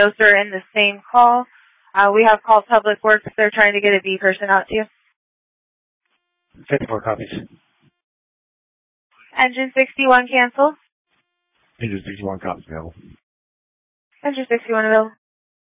Those are in the same call. We have called Public Works. They're trying to get a B person out to you. 54 copies. Engine 61 canceled. Engine 61 copies available. Engine 61 available.